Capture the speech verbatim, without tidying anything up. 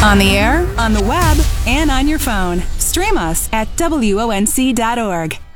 On the air, on the web, and on your phone. Stream us at W O N C dot org.